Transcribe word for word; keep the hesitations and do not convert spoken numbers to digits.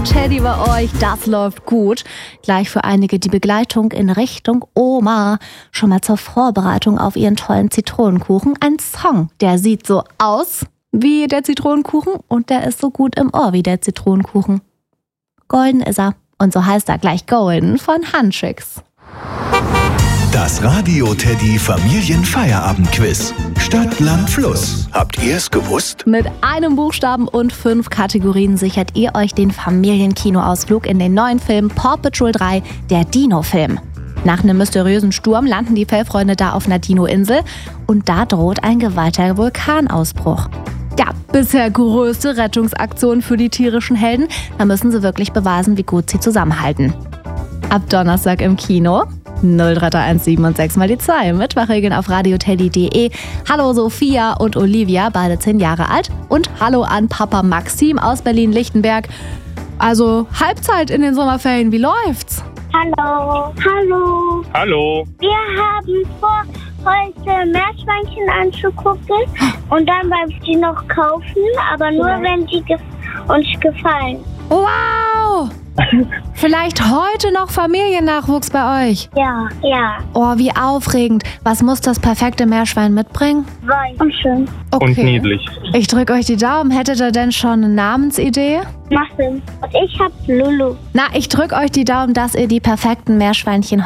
Teddy bei euch, das läuft gut. Gleich für einige die Begleitung in Richtung Oma. Schon mal zur Vorbereitung auf ihren tollen Zitronenkuchen. Ein Song, der sieht so aus wie der Zitronenkuchen und der ist so gut im Ohr wie der Zitronenkuchen. Golden ist er. Und so heißt er gleich Golden von Huntrix. Das Radio Teddy Familienfeierabendquiz. Stadt, Land, Fluss. Habt ihr es gewusst? Mit einem Buchstaben und fünf Kategorien sichert ihr euch den Familienkinoausflug in den neuen Film Paw Patrol drei, der Dino-Film. Nach einem mysteriösen Sturm landen die Fellfreunde da auf einer Dino-Insel und da droht ein geweihter Vulkanausbruch. Ja, bisher größte Rettungsaktion für die tierischen Helden. Da müssen sie wirklich beweisen, wie gut sie zusammenhalten. Ab Donnerstag im Kino. null drei drei eins sieben und sechs mal die zwei. Mittwochregeln auf radioteddy punkt de. Hallo Sophia und Olivia, beide zehn Jahre alt. Und hallo an Papa Maxim aus Berlin-Lichtenberg. Also Halbzeit in den Sommerferien, wie läuft's? Hallo. Hallo. Hallo. Wir haben vor, heute Meerschweinchen anzugucken und dann beim sie noch kaufen, aber nur wenn sie gef- uns gefallen. Wow! Vielleicht heute noch Familiennachwuchs bei euch? Ja, ja. Oh, wie aufregend. Was muss das perfekte Meerschwein mitbringen? Weiß. Und schön. Okay. Und niedlich. Ich drücke euch die Daumen. Hättet ihr denn schon eine Namensidee? Muffin. Und ich hab Lulu. Na, ich drücke euch die Daumen, dass ihr die perfekten Meerschweinchen